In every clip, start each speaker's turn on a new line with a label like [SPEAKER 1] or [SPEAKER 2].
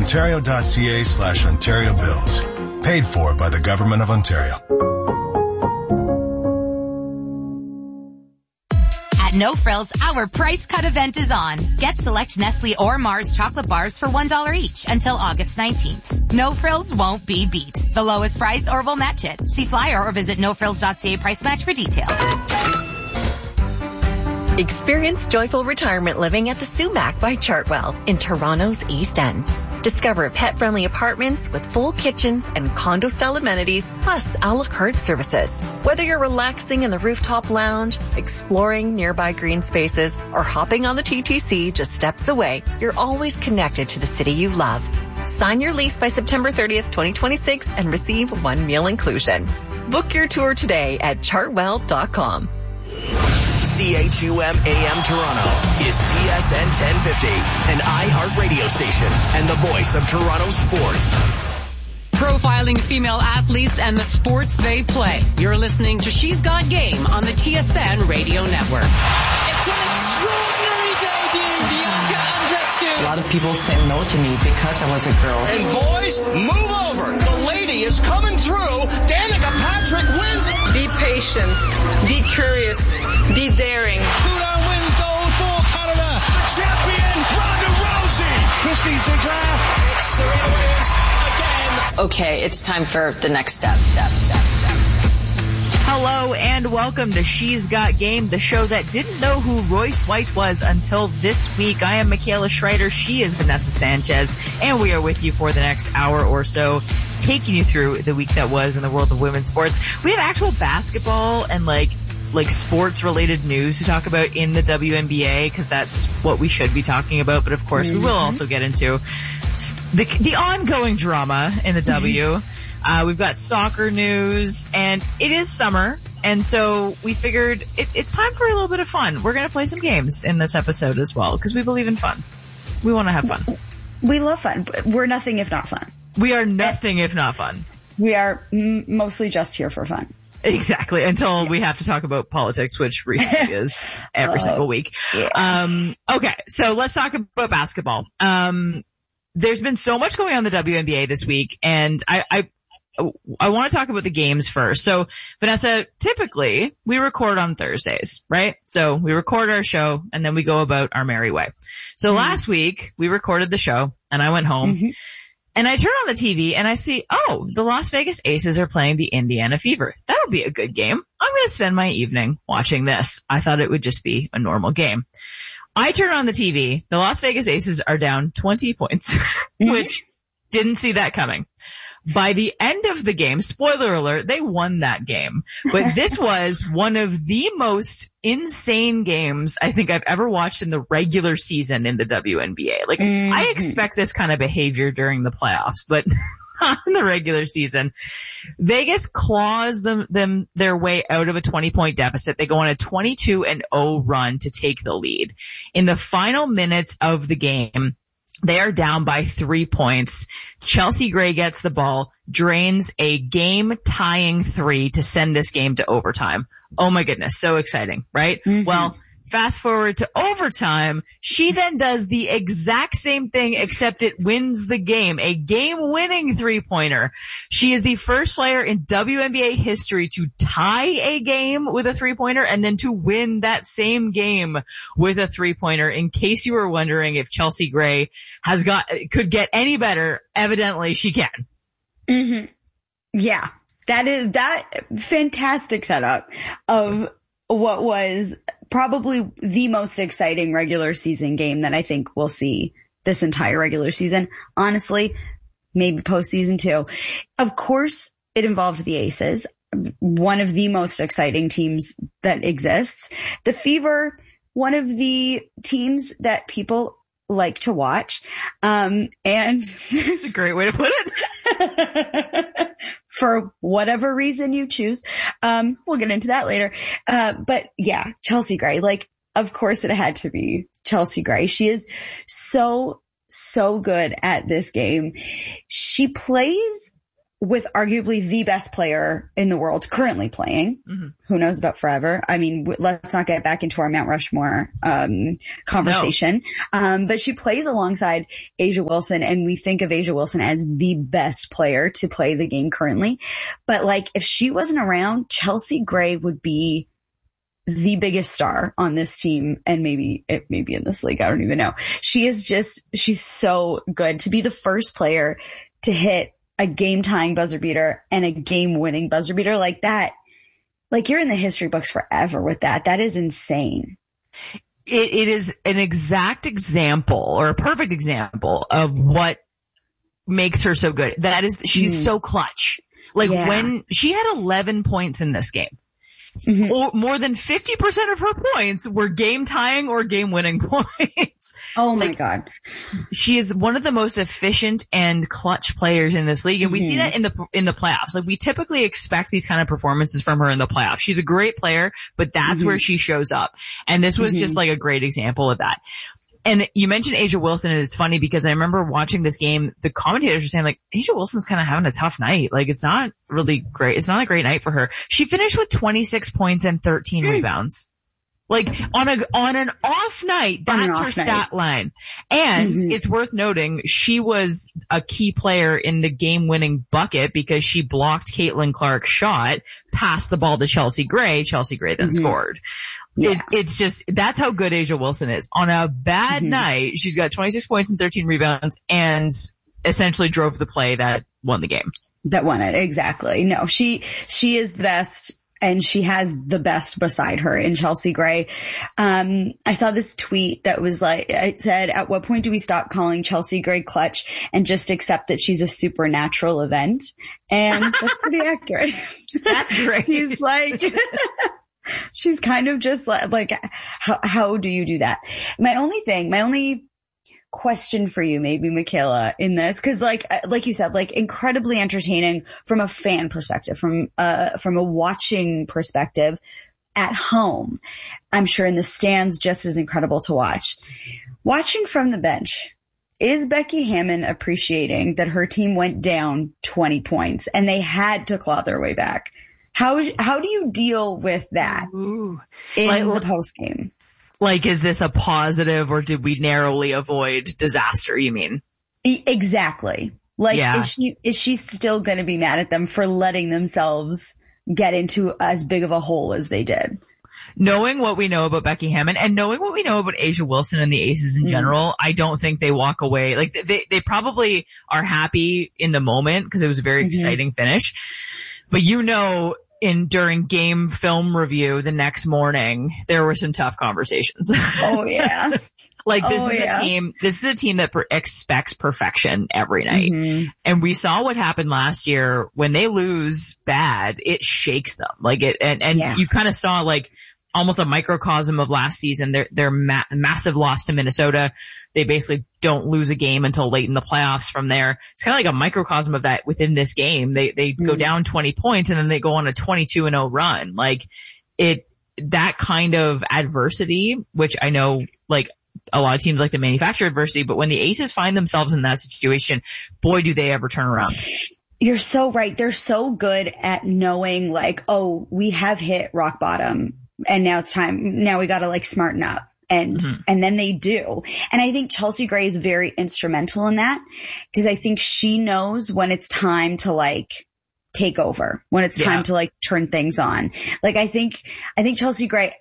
[SPEAKER 1] ontario.ca/Ontario Builds. Paid for by the Government of Ontario.
[SPEAKER 2] At No Frills, our price cut event is on. Get select Nestle or Mars chocolate bars for $1 each until August 19th. No Frills won't be beat. The lowest price or we'll match it. See flyer or visit nofrills.ca price match for details.
[SPEAKER 3] Experience joyful retirement living at the Sumac by Chartwell in Toronto's East End. Discover pet-friendly apartments with full kitchens and condo-style amenities, plus a la carte services. Whether you're relaxing in the rooftop lounge, exploring nearby green spaces, or hopping on the TTC just steps away, you're always connected to the city you love. Sign your lease by September 30th, 2026 and receive one meal inclusion. Book your tour today at chartwell.com.
[SPEAKER 4] CHUM AM Toronto is TSN 1050, an iHeart radio station and the voice of Toronto sports.
[SPEAKER 5] Profiling female athletes and the sports they play. You're listening to She's Got Game on the TSN radio network.
[SPEAKER 6] It's an extraordinary debut, Bianca Andreescu.
[SPEAKER 7] A lot of people said no to me because I was a girl.
[SPEAKER 4] And boys, move over. The lady is coming through. Danica Patrick wins.
[SPEAKER 8] Be patient. Be curious. Be daring.
[SPEAKER 4] Shootout wins gold for Canada. The champion, Ronda Rousey. Christine Sinclair. It's Serena Williams again.
[SPEAKER 6] Okay, it's time for the next step.
[SPEAKER 9] Hello and welcome to She's Got Game, the show that didn't know who Royce White was until this week. I am Michaela Schreider. She is Vanessa Sanchez, and we are with you for the next hour or so, taking you through the week that was in the world of women's sports. We have actual basketball and like sports related news to talk about in the WNBA, because that's what we should be talking about. But of course, we will also get into the ongoing drama in the W. We've got soccer news, and it is summer, and so we figured it's time for a little bit of fun. We're going to play some games in this episode as well, because we believe in fun. We want to have fun.
[SPEAKER 10] We love fun. We're nothing if not fun.
[SPEAKER 9] We are nothing if not fun.
[SPEAKER 10] We are mostly just here for fun.
[SPEAKER 9] Exactly, until we have to talk about politics, which recently is every single week.
[SPEAKER 10] Yeah.
[SPEAKER 9] Okay, so let's talk about basketball. There's been so much going on in the WNBA this week, and I want to talk about the games first. So, Vanessa, typically we record on Thursdays, right? So we record our show and then we go about our merry way. So last week we recorded the show and I went home and I turn on the TV and I see, the Las Vegas Aces are playing the Indiana Fever. That'll be a good game. I'm going to spend my evening watching this. I thought it would just be a normal game. I turn on the TV. The Las Vegas Aces are down 20 points, which didn't see that coming. By the end of the game, spoiler alert, they won that game. But this was one of the most insane games I think I've ever watched in the regular season in the WNBA. Like, I expect this kind of behavior during the playoffs, but not in the regular season. Vegas claws their way out of a 20-point deficit. They go on a 22-0 run to take the lead. In the final minutes of the game, they are down by 3 points. Chelsea Gray gets the ball, drains a game-tying three to send this game to overtime. Oh my goodness, so exciting, right? Well, fast forward to overtime, she then does the exact same thing except it wins the game, a game-winning three-pointer. She is the first player in WNBA history to tie a game with a three-pointer and then to win that same game with a three-pointer. In case you were wondering if Chelsea Gray could get any better, evidently she can.
[SPEAKER 10] Yeah, that fantastic setup of what was probably the most exciting regular season game that I think we'll see this entire regular season. Honestly, maybe postseason too. Of course, it involved the Aces, one of the most exciting teams that exists. The Fever, one of the teams that people like to watch. And
[SPEAKER 9] it's a great way to put it.
[SPEAKER 10] For whatever reason you choose. We'll get into that later. But yeah, Chelsea Gray, of course it had to be Chelsea Gray. She is so good at this game. She plays with arguably the best player in the world currently playing. Mm-hmm. Who knows about forever? I mean, let's not get back into our Mount Rushmore conversation. No. But she plays alongside A'ja Wilson, and we think of A'ja Wilson as the best player to play the game currently. But like, if she wasn't around, Chelsea Gray would be the biggest star on this team, and maybe in this league. I don't even know. She's so good to be the first player to hit a game-tying buzzer beater and a game-winning buzzer beater like that. Like, you're in the history books forever with that. That is insane.
[SPEAKER 9] It is an exact example, or a perfect example, of what makes her so good. That is, she's so clutch. Like, when she had 11 points in this game. Mm-hmm. Or more than 50% of her points were game tying or game winning points.
[SPEAKER 10] Oh my God.
[SPEAKER 9] She is one of the most efficient and clutch players in this league. And we see that in the playoffs. Like, we typically expect these kind of performances from her in the playoffs. She's a great player, but that's where she shows up. And this was just like a great example of that. And you mentioned A'ja Wilson, and it's funny because I remember watching this game, the commentators were saying, like, A'ja Wilson's kind of having a tough night. Like, it's not really great. It's not a great night for her. She finished with 26 points and 13 rebounds. Like, on an off night, that's her stat line. And it's worth noting, she was a key player in the game-winning bucket because she blocked Caitlin Clark's shot, passed the ball to Chelsea Gray. Chelsea Gray then scored. Yeah. It's just, that's how good A'ja Wilson is. On a bad night, she's got 26 points and 13 rebounds and essentially drove the play that won the game.
[SPEAKER 10] That won it, exactly. No, she is the best, and she has the best beside her in Chelsea Gray. I saw this tweet that was like, it said, at what point do we stop calling Chelsea Gray clutch and just accept that she's a supernatural event? And that's pretty accurate.
[SPEAKER 9] That's great.
[SPEAKER 10] He's like, she's kind of just like, how do you do that? My only question for you, maybe, Michaela, in this, cause like you said, like, incredibly entertaining from a fan perspective, from a watching perspective at home. I'm sure in the stands, just as incredible to watch. Watching from the bench, is Becky Hammon appreciating that her team went down 20 points and they had to claw their way back? How do you deal with that in the post game?
[SPEAKER 9] Like, is this a positive, or did we narrowly avoid disaster, you mean?
[SPEAKER 10] Exactly. Like, is she still going to be mad at them for letting themselves get into as big of a hole as they did?
[SPEAKER 9] Knowing what we know about Becky Hammon and knowing what we know about A'ja Wilson and the Aces in general, I don't think they walk away. Like, they probably are happy in the moment because it was a very exciting finish. But during game film review the next morning, there were some tough conversations.
[SPEAKER 10] Oh yeah.
[SPEAKER 9] Like, this is a team that expects perfection every night. And we saw what happened last year when they lose bad, it shakes them. Like, you kind of saw, like, almost a microcosm of last season, their massive loss to Minnesota. They basically don't lose a game until late in the playoffs from there. It's kind of like a microcosm of that within this game. They go down 20 points and then they go on a 22-0 run. Like, that kind of adversity, which I know, like, a lot of teams like to manufacture adversity, but when the Aces find themselves in that situation, boy, do they ever turn around.
[SPEAKER 10] You're so right. They're so good at knowing, like, oh, we have hit rock bottom and now it's time. Now we got to, like, smarten up. And then they do. And I think Chelsea Gray is very instrumental in that, because I think she knows when it's time to, like, take over, when it's time to, like, turn things on. Like, I think Chelsea Gray,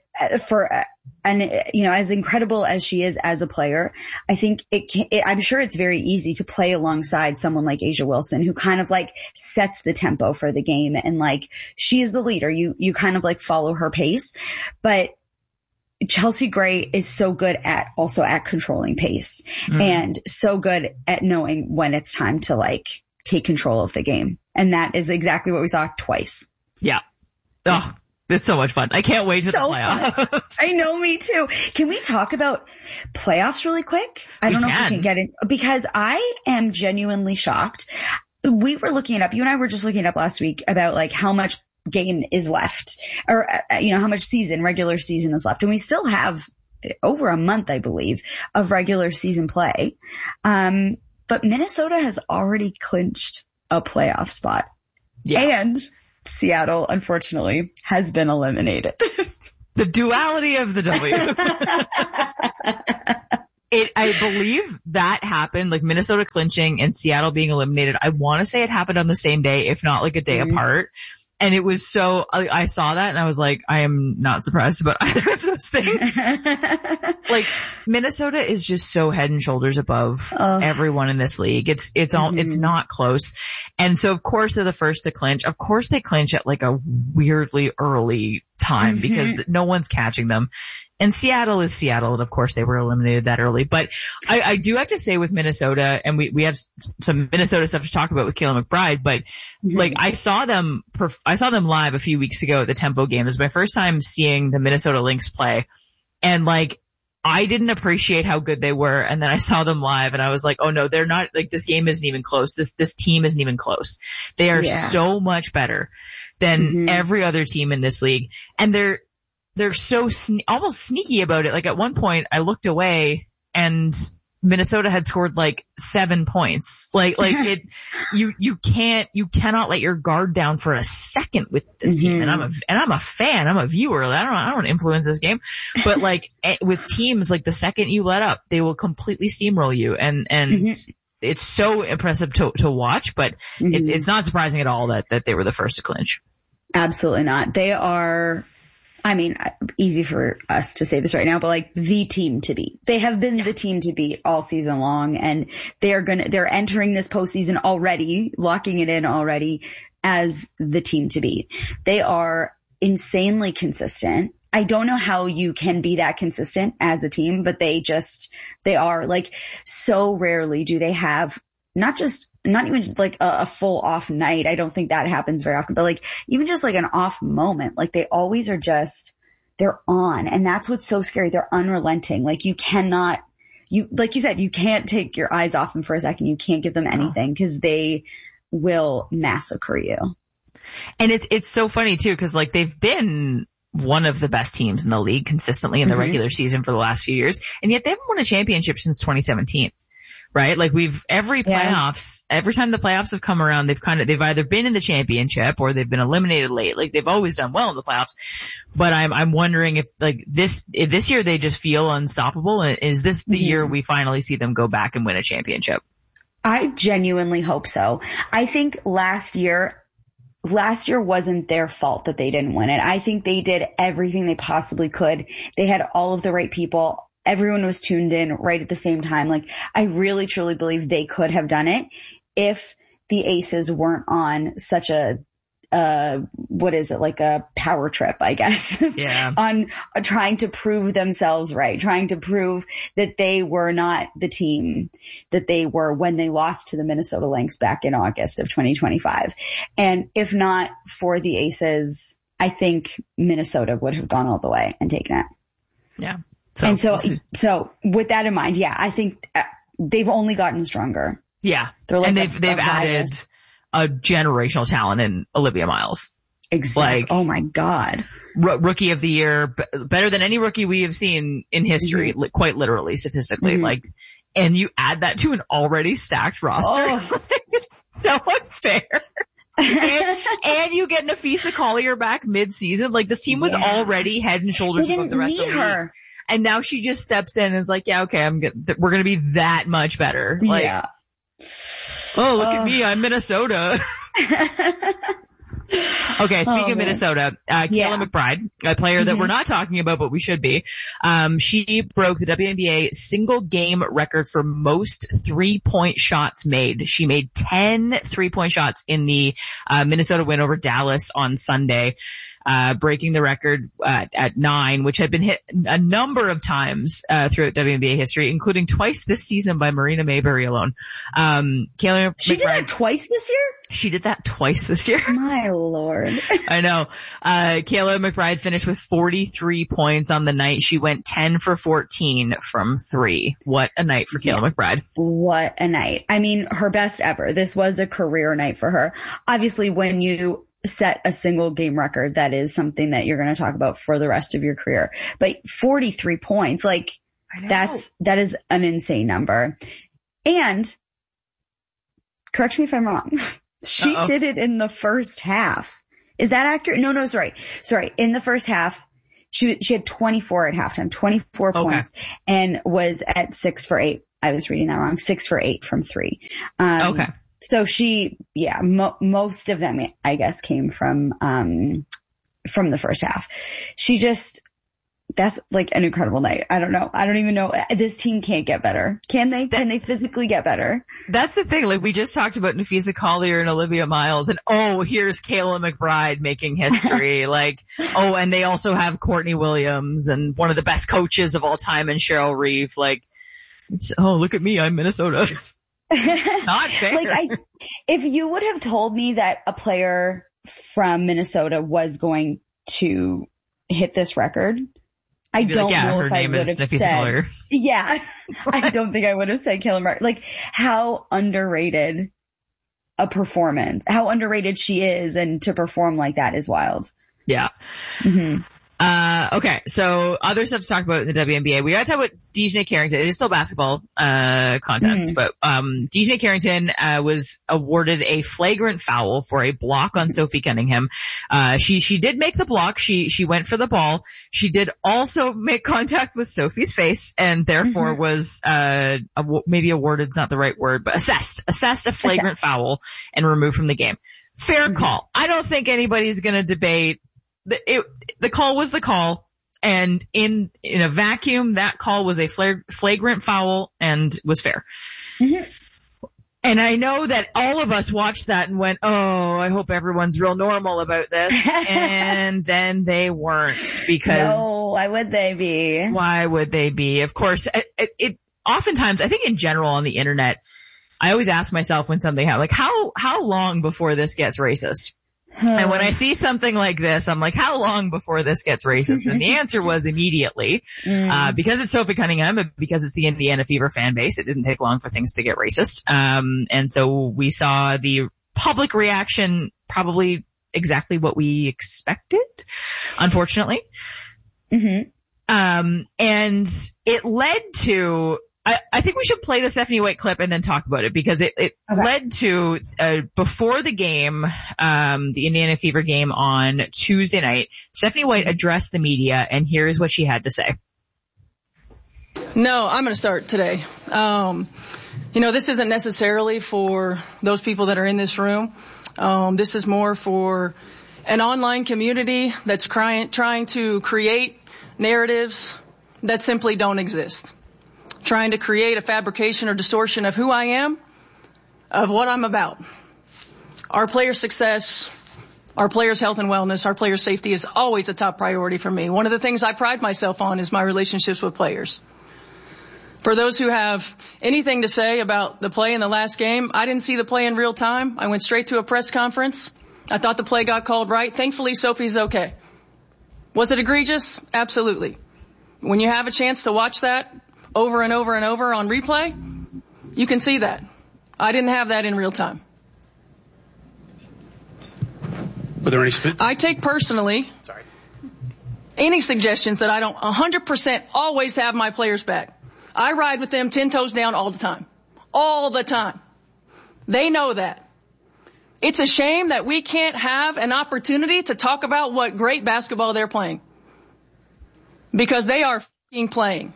[SPEAKER 10] as incredible as she is as a player, I think I'm sure it's very easy to play alongside someone like A'ja Wilson, who kind of, like, sets the tempo for the game, and, like, she's the leader. You kind of, like, follow her pace. But Chelsea Gray is so good at controlling pace and so good at knowing when it's time to, like, take control of the game. And that is exactly what we saw twice.
[SPEAKER 9] Yeah. Oh, it's so much fun. I can't wait to the playoffs.
[SPEAKER 10] I know, me too. Can we talk about playoffs really quick? I don't know if we can get in, because I am genuinely shocked. We were looking it up. You and I were just looking it up last week about, like, how much game is left, or how much regular season is left, and we still have over a month, I believe, of regular season play. But Minnesota has already clinched a playoff spot.
[SPEAKER 9] Yeah.
[SPEAKER 10] And Seattle, unfortunately, has been eliminated.
[SPEAKER 9] The duality of the W. I believe that happened, like Minnesota clinching and Seattle being eliminated. I want to say it happened on the same day, if not like a day apart. And it was so, I saw that and I was like, I am not surprised about either of those things. Like, Minnesota is just so head and shoulders above everyone in this league. It's not close. And so of course they're the first to clinch. Of course they clinch at like a weirdly early time because no one's catching them. And Seattle is Seattle, and of course they were eliminated that early. But I do have to say with Minnesota, and we have some Minnesota stuff to talk about with Kayla McBride, but like I saw them live a few weeks ago at the Tempo game. It was my first time seeing the Minnesota Lynx play, and like I didn't appreciate how good they were, and then I saw them live and I was like, oh no, they're not, like this game isn't even close. This team isn't even close. They are so much better than every other team in this league, and they're so almost sneaky about it. Like at one point I looked away and Minnesota had scored like 7 points. Like it, you cannot let your guard down for a second with this team. And I'm a fan. I'm a viewer. I don't influence this game, but like with teams, like the second you let up, they will completely steamroll you. And it's so impressive to watch, but it's not surprising at all that they were the first to clinch.
[SPEAKER 10] Absolutely not. They are, I mean, easy for us to say this right now, but like the team to beat. They have been the team to beat all season long, and they're entering this postseason already, locking it in already as the team to beat. They are insanely consistent. I don't know how you can be that consistent as a team, but they are like, so rarely do they have not even like a full off night. I don't think that happens very often, but like even just like an off moment, like they always are they're on. And that's what's so scary. They're unrelenting. Like like you said, you can't take your eyes off them for a second. You can't give them anything because they will massacre you.
[SPEAKER 9] And it's so funny too, because like they've been one of the best teams in the league consistently in the regular season for the last few years. And yet they haven't won a championship since 2017. Right? Like every time the playoffs have come around, they've either been in the championship or they've been eliminated late. Like they've always done well in the playoffs. But I'm wondering if like this year they just feel unstoppable. Is this the year we finally see them go back and win a championship?
[SPEAKER 10] I genuinely hope so. I think last year wasn't their fault that they didn't win it. I think they did everything they possibly could. They had all of the right people. Everyone was tuned in right at the same time. Like, I really truly believe they could have done it if the Aces weren't on such a, like a power trip, I guess.
[SPEAKER 9] Yeah.
[SPEAKER 10] On trying to prove themselves right, trying to prove that they were not the team that they were when they lost to the Minnesota Lynx back in August of 2025. And if not for the Aces, I think Minnesota would have gone all the way and taken it.
[SPEAKER 9] Yeah.
[SPEAKER 10] So with that in mind, yeah, I think they've only gotten stronger.
[SPEAKER 9] Yeah.
[SPEAKER 10] They're like
[SPEAKER 9] they've added a generational talent in Olivia Miles.
[SPEAKER 10] Exactly. Like, oh my God.
[SPEAKER 9] Rookie of the year, better than any rookie we have seen in history, quite literally, statistically. Like, and you add that to an already stacked roster. So unfair. and you get Nafisa Collier back mid-season. Like, this team was already head and shoulders above the rest of the league. And now she just steps in and is like, yeah, okay, we're going to be that much better. Like, oh, look at me, I'm Minnesota. Okay, speaking of Minnesota, Kayla McBride, a player that we're not talking about, but we should be. She broke the WNBA single game record for most 3-point shots made. She made 10 3-point shots in the Minnesota win over Dallas on Sunday. Breaking the record at 9, which had been hit a number of times throughout WNBA history, including twice this season by Marina Mayberry alone. Kayla
[SPEAKER 10] She
[SPEAKER 9] McBride,
[SPEAKER 10] did that twice this year?
[SPEAKER 9] She did that twice this year.
[SPEAKER 10] My Lord.
[SPEAKER 9] I know. Kayla McBride finished with 43 points on the night. She went 10 for 14 from 3. What a night for Kayla McBride.
[SPEAKER 10] What a night. I mean, her best ever. This was a career night for her. Obviously, when you set a single game record, that is something that you're going to talk about for the rest of your career. But 43 points, like, that is an insane number. And correct me if I'm wrong, She did it in the first half. Is that accurate? No, sorry. In the first half, she had 24 at halftime, 24 points, and was at 6 for 8. I was reading that wrong. 6 for 8 from 3. So most of them, I guess, came from the first half. That's like an incredible night. I don't know. I don't even know. This team can't get better. Can they? Can they physically get better?
[SPEAKER 9] That's the thing. Like, we just talked about Nafisa Collier and Olivia Miles, and here's Kayla McBride making history. And they also have Courtney Williams and one of the best coaches of all time in Cheryl Reeve. Look at me. I'm Minnesota. Not fair.
[SPEAKER 10] If you would have told me that a player from Minnesota was going to hit this record, I don't know if I would have said. Yeah, I don't think I would have said Kayla McBride. How underrated how underrated she is, and to perform like that is wild.
[SPEAKER 9] Yeah. Mm-hmm. Okay, so other stuff to talk about in the WNBA. We gotta talk about DiJonai Carrington. It is still basketball content, but DiJonai Carrington was awarded a flagrant foul for a block on Sophie Cunningham. She did make the block. She went for the ball. She did also make contact with Sophie's face, and therefore was maybe awarded's not the right word, but assessed a flagrant foul and removed from the game. Fair call. I don't think anybody's gonna debate. The call was the call, and in a vacuum, that call was a flagrant foul and was fair. Mm-hmm. And I know that all of us watched that and went, I hope everyone's real normal about this. And then they weren't, because.
[SPEAKER 10] No, why would they be?
[SPEAKER 9] Why would they be? Of course, it oftentimes, I think in general on the internet, I always ask myself when something happens, how long before this gets racist? And when I see something like this, I'm like, how long before this gets racist? And the answer was immediately. Because it's Sophie Cunningham, because it's the Indiana Fever fan base, it didn't take long for things to get racist. And so we saw the public reaction, probably exactly what we expected, unfortunately. Mm-hmm. And it led to, I think we should play the Stephanie White clip and then talk about it, because it led to, before the game, the Indiana Fever game on Tuesday night, Stephanie White addressed the media, and here's what she had to say.
[SPEAKER 8] No, I'm going to start today. This isn't necessarily for those people that are in this room. This is more for an online community that's trying to create narratives that simply don't exist. Trying to create a fabrication or distortion of who I am, of what I'm about. Our players' success, our players' health and wellness, our players' safety is always a top priority for me. One of the things I pride myself on is my relationships with players. For those who have anything to say about the play in the last game, I didn't see the play in real time. I went straight to a press conference. I thought the play got called right. Thankfully, Sophie's okay. Was it egregious? Absolutely. When you have a chance to watch that over and over and over on replay, you can see that. I didn't have that in real time.
[SPEAKER 11] Were there any
[SPEAKER 8] I take personally any suggestions that I don't 100% always have my players back. I ride with them 10 toes down all the time. All the time. They know that. It's a shame that we can't have an opportunity to talk about what great basketball they're playing. Because they are f***ing playing.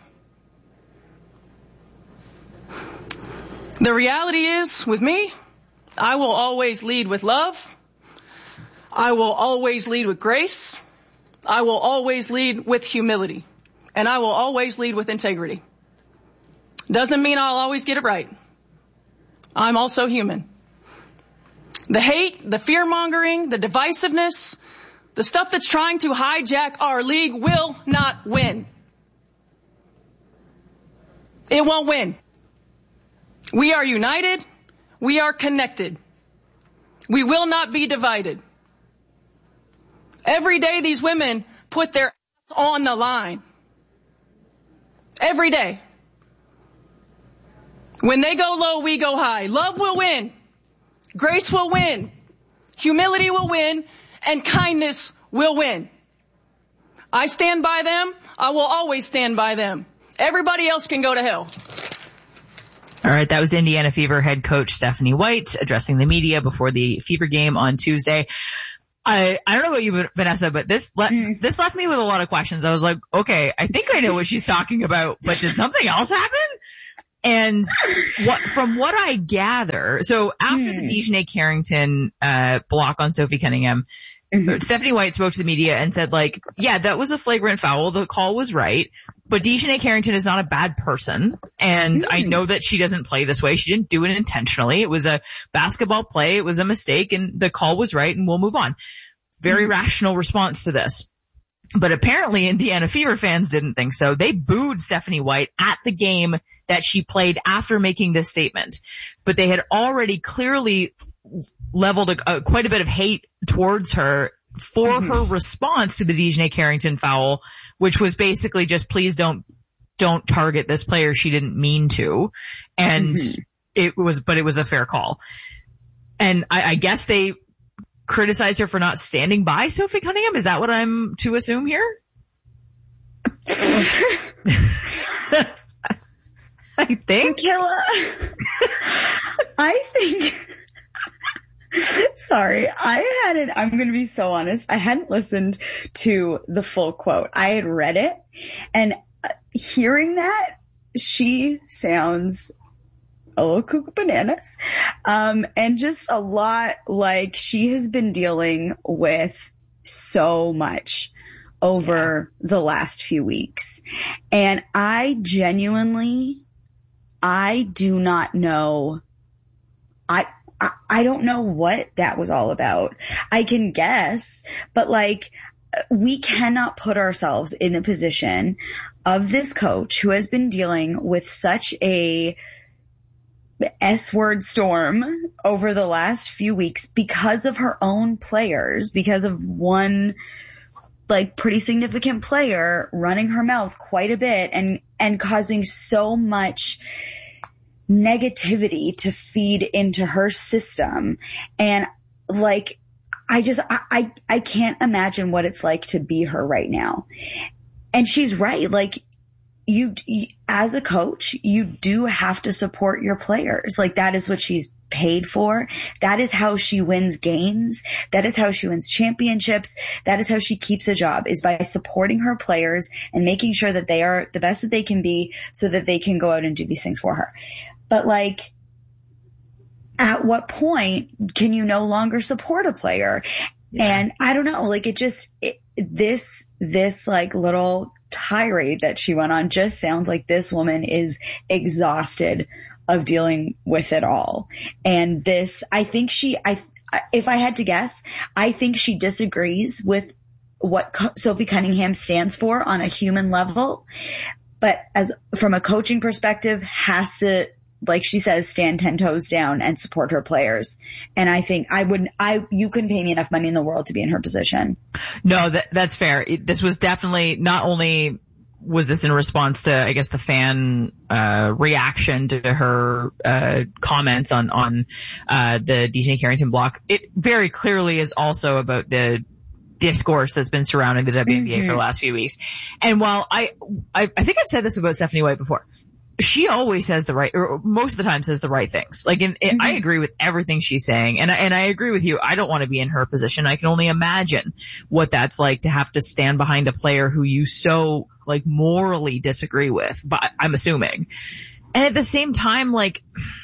[SPEAKER 8] The reality is, with me, I will always lead with love. I will always lead with grace. I will always lead with humility. And I will always lead with integrity. Doesn't mean I'll always get it right. I'm also human. The hate, the fear-mongering, the divisiveness, the stuff that's trying to hijack our league will not win. It won't win. We are united. We are connected. We will not be divided. Every day these women put their ass on the line. Every day. When they go low, we go high. Love will win. Grace will win. Humility will win. And kindness will win. I stand by them. I will always stand by them. Everybody else can go to hell.
[SPEAKER 9] All right, that was Indiana Fever head coach Stephanie White addressing the media before the Fever game on Tuesday. I don't know about you, Vanessa, but this left me with a lot of questions. I was like, okay, I think I know what she's talking about, but did something else happen? And from what I gather, so after the DiJonai Carrington block on Sophie Cunningham, Stephanie White spoke to the media and said, like, yeah, that was a flagrant foul. The call was right. But DiJonai Carrington is not a bad person. And I know that she doesn't play this way. She didn't do it intentionally. It was a basketball play. It was a mistake, and the call was right, and we'll move on. Very rational response to this. But apparently Indiana Fever fans didn't think so. They booed Stephanie White at the game that she played after making this statement. But they had already clearly leveled quite a bit of hate towards her for her response to the DiJonai Carrington foul, which was basically just, please don't target this player. She didn't mean to. And it was a fair call. And I guess they criticized her for not standing by Sophie Cunningham. Is that what I'm to assume here? I think.
[SPEAKER 10] Killa, I think. Sorry, I'm going to be so honest. I hadn't listened to the full quote. I had read it, and hearing that, she sounds a little cuckoo bananas, and just a lot like she has been dealing with so much over the last few weeks. And I do not know. I don't know what that was all about. I can guess, but like, we cannot put ourselves in the position of this coach who has been dealing with such a S-word storm over the last few weeks because of her own players, because of one like pretty significant player running her mouth quite a bit and causing so much negativity to feed into her system. And like, I can't imagine what it's like to be her right now. And she's right. Like, you as a coach, you do have to support your players. Like, that is what she's paid for. That is how she wins games. That is how she wins championships. That is how she keeps a job, is by supporting her players and making sure that they are the best that they can be so that they can go out and do these things for her. But like, at what point can you no longer support a player? Yeah. And I don't know, like this like little tirade that she went on just sounds like this woman is exhausted of dealing with it all. And this, I think if I had to guess, I think she disagrees with what Sophie Cunningham stands for on a human level, but from a coaching perspective, has to, like she says, stand 10 toes down and support her players. And I think you couldn't pay me enough money in the world to be in her position.
[SPEAKER 9] No, that's fair. This was definitely, not only was this in response to, I guess, the fan, reaction to her, comments on the DiJonai Carrington block. It very clearly is also about the discourse that's been surrounding the WNBA for the last few weeks. And while I think I've said this about Stephanie White before, she always says or most of the time says the right things. Like, I agree with everything she's saying. And I agree with you. I don't want to be in her position. I can only imagine what that's like to have to stand behind a player who you so like morally disagree with, but I'm assuming. And at the same time, like,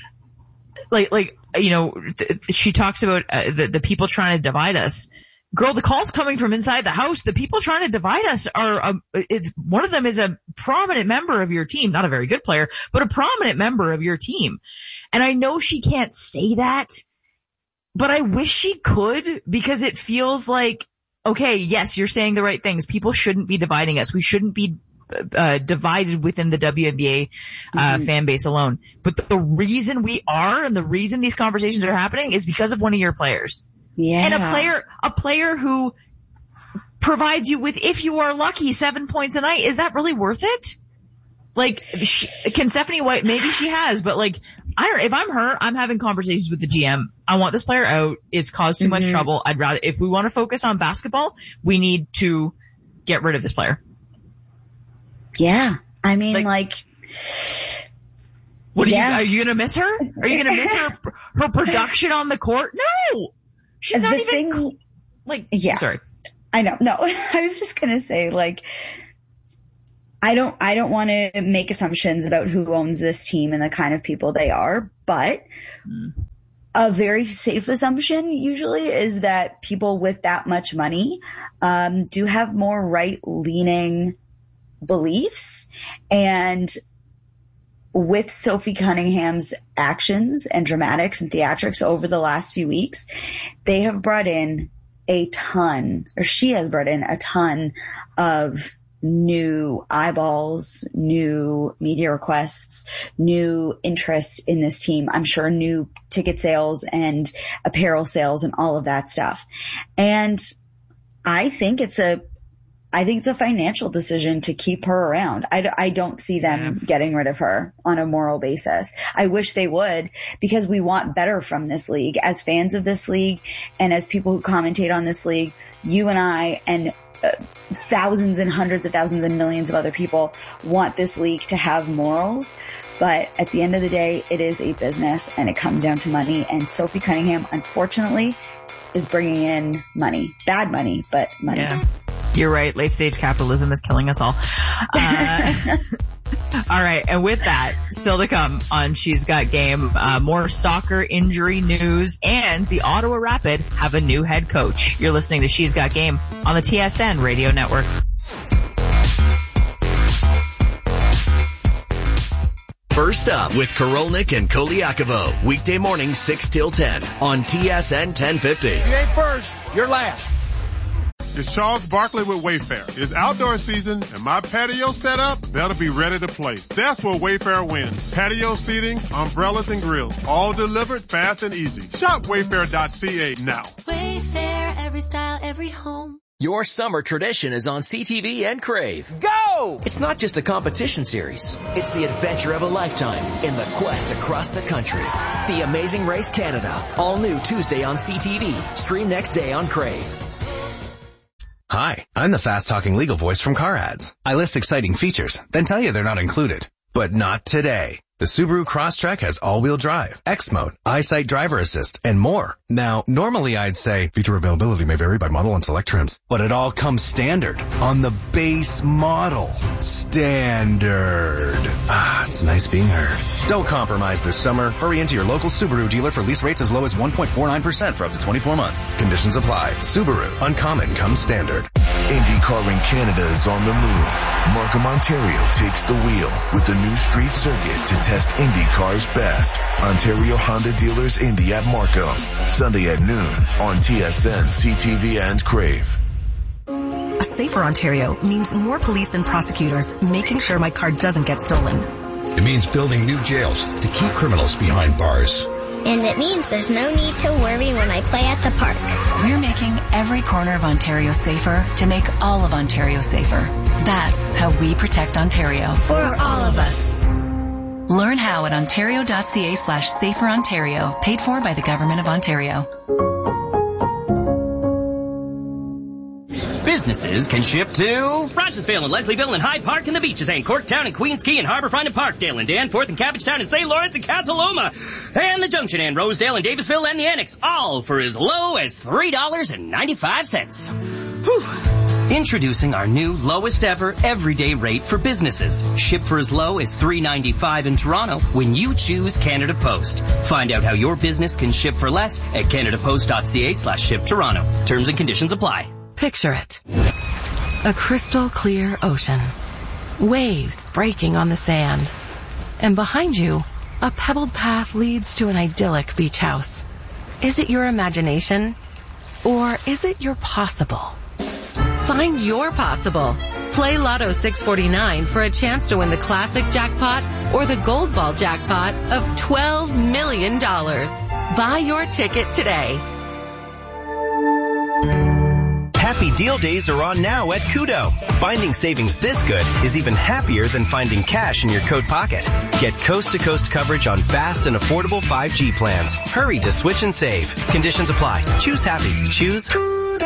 [SPEAKER 9] you know, she talks about the people trying to divide us. Girl, the call's coming from inside the house. The people trying to divide us are, one of them is a prominent member of your team, not a very good player, but a prominent member of your team. And I know she can't say that, but I wish she could, because it feels like, okay, yes, you're saying the right things. People shouldn't be dividing us. We shouldn't be divided within the WNBA fan base alone. But the reason we are, and the reason these conversations are happening, is because of one of your players. Yeah. And a player who provides you with, if you are lucky, 7 points a night. Is that really worth it? Like, can Stephanie White, maybe she has, but like, if I'm her, I'm having conversations with the GM. I want this player out. It's caused too much trouble. I'd rather, if we want to focus on basketball, we need to get rid of this player.
[SPEAKER 10] Yeah. I mean, like
[SPEAKER 9] Are you going to miss her? Are you going to miss her production on the court? No! She's not even, sorry.
[SPEAKER 10] I know. No, I was just going to say, like, I don't want to make assumptions about who owns this team and the kind of people they are, but a very safe assumption usually is that people with that much money do have more right-leaning beliefs. And with Sophie Cunningham's actions and dramatics and theatrics over the last few weeks, she has brought in a ton of new eyeballs, new media requests, new interest in this team. I'm sure new ticket sales and apparel sales and all of that stuff. And I think it's a financial decision to keep her around. I don't see them getting rid of her on a moral basis. I wish they would, because we want better from this league. As fans of this league and as people who commentate on this league, you and I and thousands and hundreds of thousands and millions of other people want this league to have morals. But at the end of the day, it is a business and it comes down to money. And Sophie Cunningham, unfortunately, is bringing in money. Bad money, but money.
[SPEAKER 9] Yeah. You're right. Late stage capitalism is killing us all. All right. And with that, still to come on She's Got Game, more soccer injury news, and the Ottawa Rapid have a new head coach. You're listening to She's Got Game on the TSN Radio Network.
[SPEAKER 12] First Up with Korolnik and Koliakovo. Weekday morning 6 till 10 on TSN 1050.
[SPEAKER 13] You ain't first, you're last.
[SPEAKER 14] It's Charles Barkley with Wayfair. It's outdoor season, and my patio set up better be ready to play. That's where Wayfair wins. Patio seating, umbrellas, and grills, all delivered fast and easy. Shop Wayfair.ca now.
[SPEAKER 15] Wayfair, every style, every home.
[SPEAKER 16] Your summer tradition is on CTV and Crave. Go! It's not just a competition series. It's the adventure of a lifetime in the quest across the country. The Amazing Race Canada. All new Tuesday on CTV. Stream next day on Crave.
[SPEAKER 17] Hi, I'm the fast-talking legal voice from Car Ads. I list exciting features, then tell you they're not included. But not today. The Subaru Crosstrek has all-wheel drive, X-Mode, EyeSight driver assist, and more. Now, normally I'd say feature availability may vary by model and select trims, but it all comes standard on the base model. Standard. It's nice being heard. Don't compromise this summer. Hurry into your local Subaru dealer for lease rates as low as 1.49% for up to 24 months. Conditions apply. Subaru. Uncommon comes standard.
[SPEAKER 1] IndyCar in Canada is on the move. Markham, Ontario takes the wheel with the new street circuit to test IndyCar's best. Ontario Honda Dealers Indy at Markham. Sunday at noon on TSN, CTV, and Crave.
[SPEAKER 18] A safer Ontario means more police and prosecutors making sure my car doesn't get stolen.
[SPEAKER 19] It means building new jails to keep criminals behind bars.
[SPEAKER 20] And it means there's no need to worry when I play at the park.
[SPEAKER 18] We're making every corner of Ontario safer to make all of Ontario safer. That's how we protect Ontario.
[SPEAKER 20] For all of us.
[SPEAKER 18] Learn how at ontario.ca/saferontario. Paid for by the Government of Ontario.
[SPEAKER 21] Businesses can ship to Rochesville and Leslieville and Hyde Park and the Beaches and Corktown and Queens Quay and Harbourfront and Parkdale and Danforth and Cabbagetown and St. Lawrence and Casa Loma and the Junction and Rosedale and Davisville and the Annex, all for as low as $3.95. Whew. Introducing our new lowest ever everyday rate for businesses. Ship for as low as $3.95 in Toronto when you choose Canada Post. Find out how your business can ship for less at canadapost.ca/ship Toronto. Terms and conditions apply.
[SPEAKER 22] Picture it. A crystal clear ocean. Waves breaking on the sand. And behind you, a pebbled path leads to an idyllic beach house. Is it your imagination? Or is it your possible? Find your possible. Play Lotto 649 for a chance to win the classic jackpot or the gold ball jackpot of $12 million. Buy your ticket today.
[SPEAKER 23] Happy deal days are on now at Koodo. Finding savings this good is even happier than finding cash in your coat pocket. Get coast-to-coast coverage on fast and affordable 5G plans. Hurry to switch and save. Conditions apply. Choose happy. Choose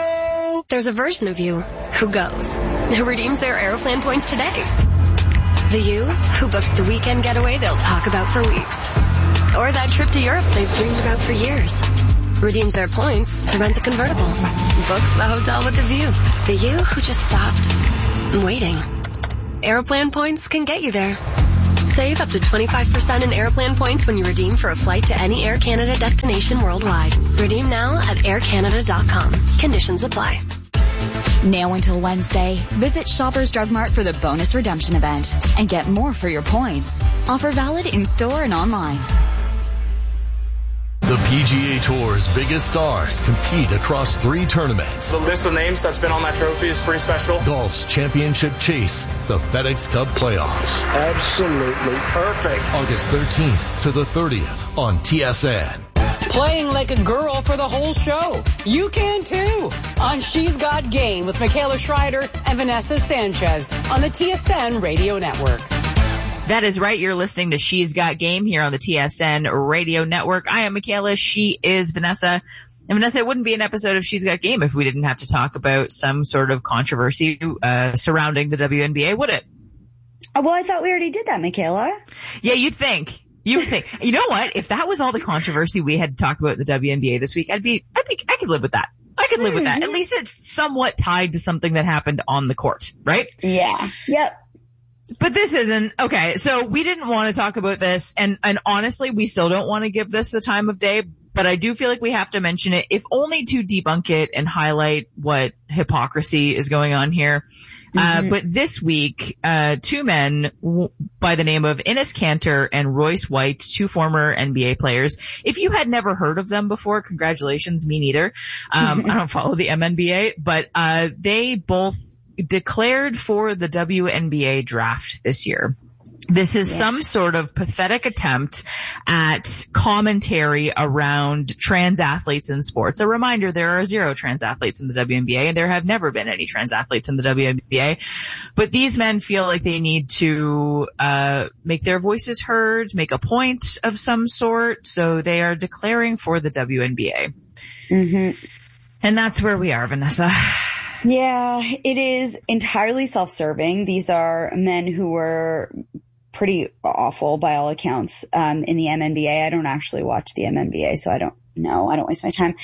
[SPEAKER 23] Koodo.
[SPEAKER 24] There's a version of you who goes, who redeems their Aeroplan points today.
[SPEAKER 2] The you who books the weekend getaway they'll talk about for weeks. Or that trip to Europe they've dreamed about for years. Redeems their points to rent the convertible. Books the hotel with the view. The you who just stopped waiting. Aeroplan points can get you there. Save up to 25% in Aeroplan points when you redeem for a flight to any Air Canada destination worldwide. Redeem now at aircanada.com. Conditions apply.
[SPEAKER 3] Now until Wednesday, visit Shoppers Drug Mart for the bonus redemption event and get more for your points. Offer valid in-store and online.
[SPEAKER 5] The PGA Tour's biggest stars compete across 3 tournaments.
[SPEAKER 24] The list of names that's been on that trophy is pretty special.
[SPEAKER 5] Golf's championship chase, the FedEx Cup playoffs.
[SPEAKER 24] Absolutely perfect.
[SPEAKER 5] August 13th to the 30th on TSN.
[SPEAKER 25] Playing like a girl for the whole show. You can too. On She's Got Game with Michaela Schreider and Vanessa Sanchez on the TSN Radio Network.
[SPEAKER 9] That is right. You're listening to She's Got Game here on the TSN Radio Network. I am Michaela. She is Vanessa. And Vanessa, it wouldn't be an episode of She's Got Game if we didn't have to talk about some sort of controversy surrounding the WNBA, would it?
[SPEAKER 10] Well, I thought we already did that, Michaela.
[SPEAKER 9] Yeah, you'd think. You would think. You know what? If that was all the controversy we had to talk about in the WNBA this week, I could live with that. I could live with that. At least it's somewhat tied to something that happened on the court, right?
[SPEAKER 10] Yeah. Yep.
[SPEAKER 9] But this isn't. Okay, so we didn't want to talk about this, and honestly, we still don't want to give this the time of day, but I do feel like we have to mention it, if only to debunk it and highlight what hypocrisy is going on here. But this week, 2 men by the name of Enes Kanter and Royce White, 2 former NBA players. If you had never heard of them before, congratulations, me neither. I don't follow the MNBA, but they both declared for the WNBA draft this year. This is some sort of pathetic attempt at commentary around trans athletes in sports. A reminder, there are 0 trans athletes in the WNBA, and there have never been any trans athletes in the WNBA. But these men feel like they need to make their voices heard, make a point of some sort, so they are declaring for the WNBA. And that's where we are, Vanessa.
[SPEAKER 10] Yeah, it is entirely self-serving. These are men who were pretty awful by all accounts in the MNBA. I don't actually watch the MNBA, so I don't know. I don't waste my time.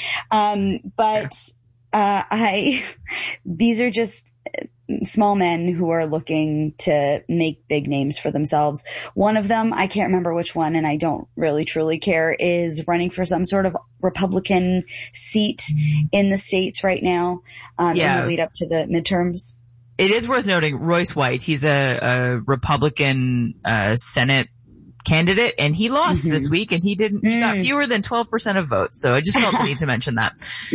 [SPEAKER 10] These are just small men who are looking to make big names for themselves. One of them, I can't remember which one, and I don't really truly care, is running for some sort of Republican seat in the States right now in the lead up to the midterms.
[SPEAKER 9] It is worth noting Royce White, he's a Republican Senate candidate, and he lost this week, and he got fewer than 12% of votes. So I just felt the need to mention that.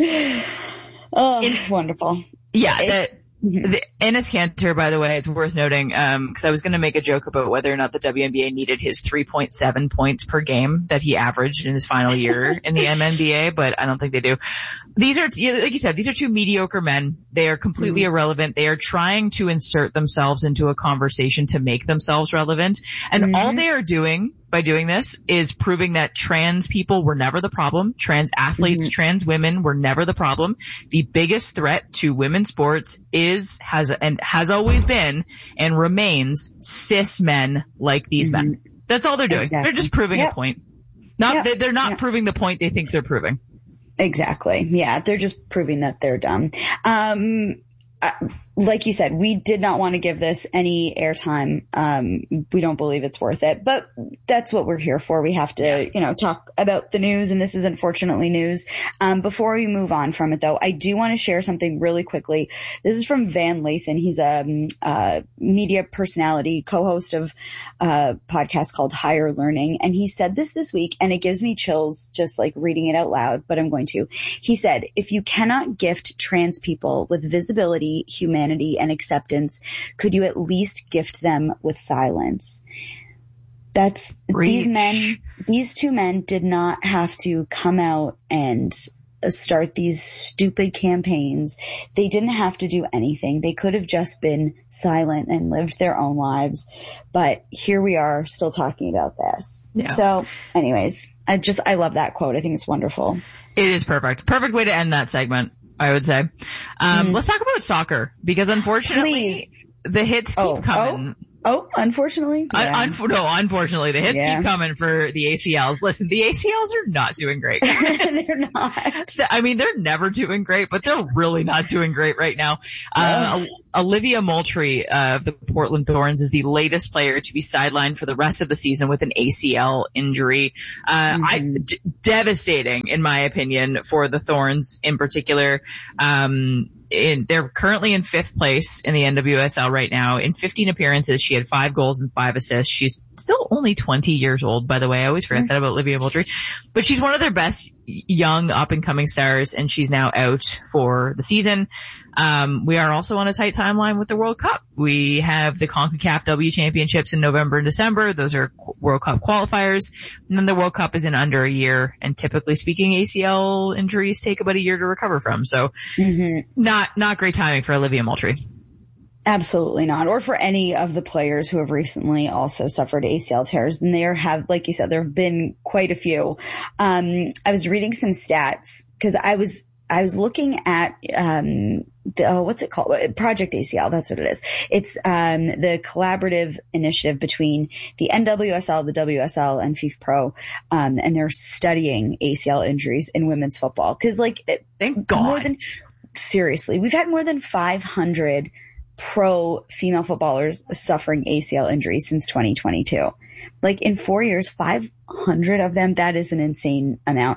[SPEAKER 10] Wonderful.
[SPEAKER 9] Yeah. The Enes Kanter, by the way, it's worth noting, because I was going to make a joke about whether or not the WNBA needed his 3.7 points per game that he averaged in his final year in the MNBA, but I don't think they do. These are, like you said, these are 2 mediocre men. They are completely irrelevant. They are trying to insert themselves into a conversation to make themselves relevant. And all they are doing by doing this is proving that trans people were never the problem. Trans athletes, trans women were never the problem. The biggest threat to women's sports has always been and remains cis men like these men. That's all they're doing. Exactly. They're just proving a point. They're not proving the point they think they're proving.
[SPEAKER 10] Exactly. Yeah. They're just proving that they're dumb. Like you said, we did not want to give this any airtime. We don't believe it's worth it, but that's what we're here for. We have to, talk about the news, and this is unfortunately news. Before we move on from it though, I do want to share something really quickly. This is from Van Lathan. He's a media personality, co-host of a podcast called Higher Learning. And he said this week, and it gives me chills just like reading it out loud, but I'm going to. He said, if you cannot gift trans people with visibility, humanity, and acceptance, could you at least gift them with silence? That's these 2 men did not have to come out and start these stupid campaigns. They didn't have to do anything. They could have just been silent and lived their own lives. But here we are still talking about this. Yeah. So anyways, I love that quote. I think it's wonderful.
[SPEAKER 9] It is perfect. Perfect way to end that segment, I would say. Let's talk about soccer, because unfortunately the hits keep coming.
[SPEAKER 10] Oh, unfortunately. Yeah.
[SPEAKER 9] Unfortunately, the hits keep coming for the ACLs. Listen, the ACLs are not doing great.
[SPEAKER 10] They're not.
[SPEAKER 9] I mean, they're never doing great, but they're really not doing great right now. Olivia Moultrie of the Portland Thorns is the latest player to be sidelined for the rest of the season with an ACL injury. Devastating, in my opinion, for the Thorns in particular. They're currently in 5th place in the NWSL right now. In 15 appearances, she had 5 goals and 5 assists. She's still only 20 years old, by the way. I always forget that about Olivia Moultrie. But she's one of their best young up-and-coming stars, and she's now out for the season. We are also on a tight timeline with the World Cup. We have the CONCACAF W Championships in November and December. Those are World Cup qualifiers. And then the World Cup is in under a year. And typically speaking, ACL injuries take about a year to recover from. So not great timing for Olivia Moultrie.
[SPEAKER 10] Absolutely not. Or for any of the players who have recently also suffered ACL tears. And there have, like you said, there have been quite a few. I was reading some stats because I was looking at, what's it called? Project ACL. That's what it is. It's, the collaborative initiative between the NWSL, the WSL, and FIFPro. And they're studying ACL injuries in women's football. Cause
[SPEAKER 9] thank God.
[SPEAKER 10] Seriously, we've had more than 500 pro female footballers suffering ACL injuries since 2022. In 4 years, 500 of them, that is an insane amount.